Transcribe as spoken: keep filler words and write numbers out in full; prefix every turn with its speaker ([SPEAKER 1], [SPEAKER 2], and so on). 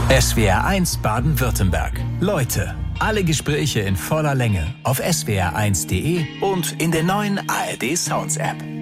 [SPEAKER 1] S W R eins Baden-Württemberg. Leute, alle Gespräche in voller Länge auf S W R eins punkt de und in der neuen A R D Sounds App.